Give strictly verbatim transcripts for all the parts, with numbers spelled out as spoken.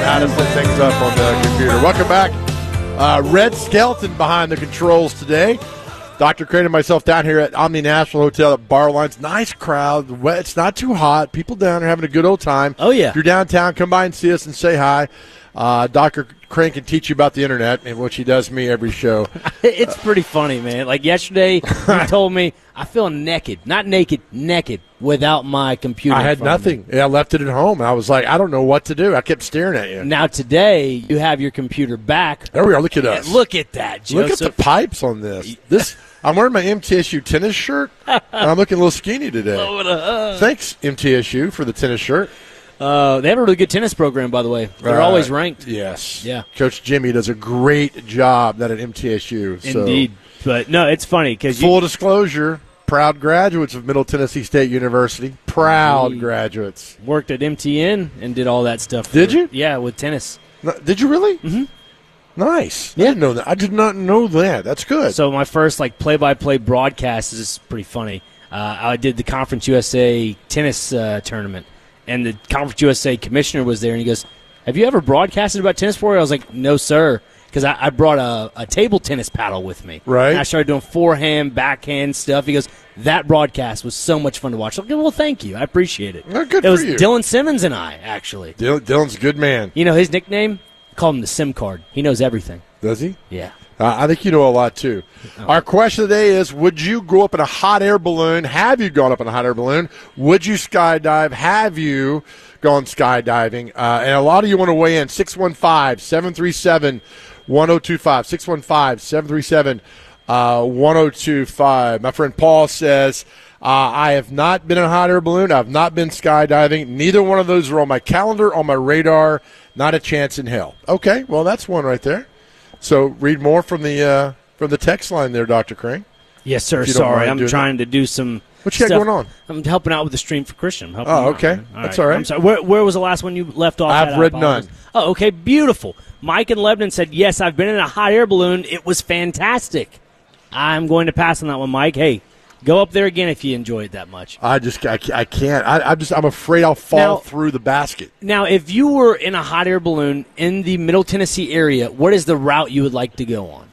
how to set things up on the computer. Welcome back. Uh, Red Skelton behind the controls today. Doctor Crane and myself down here at Omni National Hotel at Barlines. Nice crowd. It's not too hot. People down there having a good old time. Oh, yeah. If you're downtown, come by and see us and say hi. Uh, Doctor Crane can teach you about the internet, and which he does me every show. It's pretty funny, man. Like yesterday, he told me, I feel naked. Not naked, naked, without my computer. I had nothing. Yeah, I left it at home. I was like, I don't know what to do. I kept staring at you. Now today, you have your computer back. There we are. Look at us. Look at that, Joseph. Look at the pipes on this. This I'm wearing my M T S U tennis shirt, and I'm looking a little skinny today. uh, Thanks, M T S U, for the tennis shirt. Uh, they have a really good tennis program, by the way. They're uh, always ranked. Yes. Yeah. Coach Jimmy does a great job at M T S U. So. Indeed. But, no, it's funny because Full disclosure, proud graduates of Middle Tennessee State University. Proud Indeed. graduates. Worked at M T N and did all that stuff. Did for, you? Yeah, with tennis. No, did you really? Mm-hmm. Nice. Yeah. I didn't know that. I did not know that. That's good. So my first like play-by-play broadcast is pretty funny. Uh, I did the Conference U S A tennis uh, tournament, and the Conference U S A commissioner was there, and he goes, "Have you ever broadcasted about tennis before?" I was like, "No, sir," because I, I brought a, a table tennis paddle with me. Right. And I started doing forehand, backhand stuff. He goes, "That broadcast was so much fun to watch." I'm like, well, thank you. I appreciate it. Well, good it for was you. Dylan Simmons and I, actually. Dylan, Dylan's a good man. You know his nickname? I call him the SIM card. He knows everything. Does he? Yeah. Uh, I think you know a lot, too. Oh. Our question today is, would you go up in a hot air balloon? Have you gone up in a hot air balloon? Would you skydive? Have you gone skydiving? Uh, and a lot of you want to weigh in. six one five, seven three seven, one oh two five. six one five, seven three seven, one oh two five. My friend Paul says, uh, I have not been in a hot air balloon. I have not been skydiving. Neither one of those are on my calendar, on my radar. Not a chance in hell. Okay, well, that's one right there. So read more from the uh, from the text line there, Doctor Crane. Yes, sir. If you don't Sorry, mind I'm doing trying to do some. What you got stuff. going on? I'm helping out with the Stream for Christian. I'm helping Oh, out, okay. man. That's all right. I'm sorry. Where, where was the last one you left off? I've at? I read apologize. none. Oh, okay. Beautiful. Mike in Lebanon said, yes, I've been in a hot air balloon. It was fantastic. I'm going to pass on that one, Mike. Hey, go up there again if you enjoy it that much. I just I, I can't. I, I'm just I'm afraid I'll fall Now- through the basket. Now, if you were in a hot air balloon in the Middle Tennessee area, what is the route you would like to go on?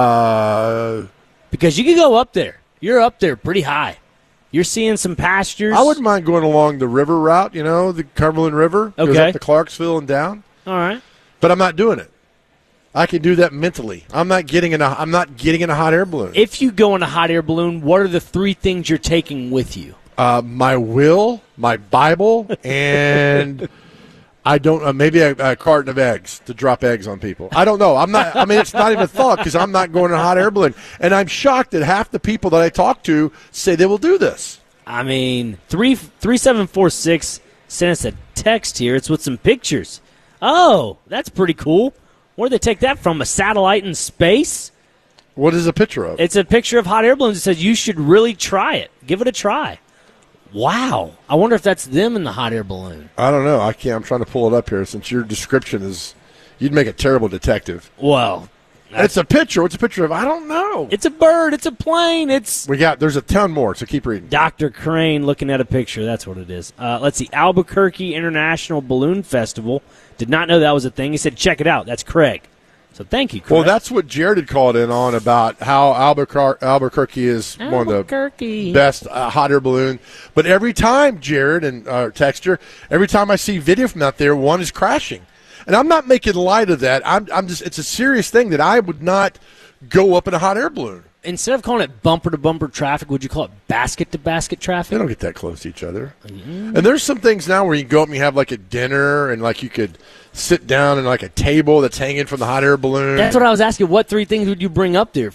Uh, Because you could go up there. You're up there pretty high. You're seeing some pastures. I wouldn't mind going along the river route. You know, the Cumberland River goes Okay. up to Clarksville and down. All right. But I'm not doing it. I can do that mentally. I'm not getting in a. I'm not getting in a hot air balloon. If you go in a hot air balloon, what are the three things you're taking with you? Uh, my will, my Bible, and I don't. Uh, maybe a, a carton of eggs to drop eggs on people. I don't know. I'm not. I mean, it's not even a thought because I'm not going in a hot air balloon. And I'm shocked that half the people that I talk to say they will do this. I mean, three three seven four six sent us a text here. It's with some pictures. Oh, that's pretty cool. Where did they take that from? A satellite in space? What is a picture of? It's a picture of hot air balloons. It says you should really try it. Give it a try. Wow. I wonder if that's them in the hot air balloon. I don't know. I can't. I'm trying to pull it up here since your description is. You'd make a terrible detective. Well, It's a picture. What's a picture of? I don't know. it's a bird. It's a plane. It's We got. There's a ton more. So keep reading. Doctor Crane looking at a picture. That's what it is. Uh, let's see. Albuquerque International Balloon Festival. Did not know that was a thing. He said, check it out. That's Craig. So thank you, Craig. Well, that's what Jared had called in on about how Albuquerque, Albuquerque is one of the Albuquerque. best uh, hot air balloon. But every time, Jared and uh, Texture, every time I see video from out there, one is crashing. And I'm not making light of that. I'm, I'm just. It's a serious thing that I would not go up in a hot air balloon. Instead of calling it bumper-to-bumper traffic, would you call it basket-to-basket traffic? They don't get that close to each other. Mm-hmm. And there's some things now where you go up and you have like a dinner and like you could sit down and like a table that's hanging from the hot air balloon. That's what I was asking. What three things would you bring up there